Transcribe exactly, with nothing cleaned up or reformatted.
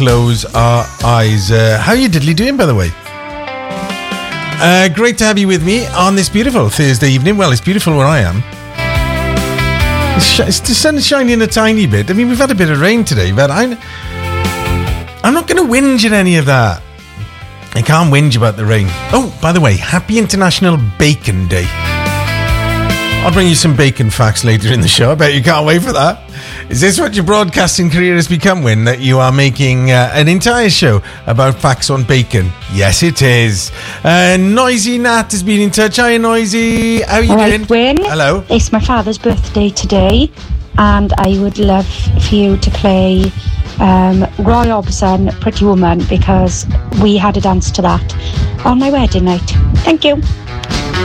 close our eyes. Uh, how are you diddly doing, by the way? Uh, great to have you with me on this beautiful Thursday evening. Well, it's beautiful where I am. It's, sh- it's the sun is shining a tiny bit. I mean, we've had a bit of rain today, but I'm, I'm not going to whinge at any of that. I can't whinge about the rain. Oh, by the way, happy International Bacon Day. I'll bring you some bacon facts later in the show. I bet you can't wait for that. Is this what your broadcasting career has become, Win? That you are making uh, an entire show about facts on bacon? Yes, it is. Uh, Noisy Nat has been in touch. Hi, Noisy. How are you All doing? right, Win. Hello. It's my father's birthday today, and I would love for you to play um, Roy Orbison, Pretty Woman, because we had a dance to that on my wedding night. Thank you.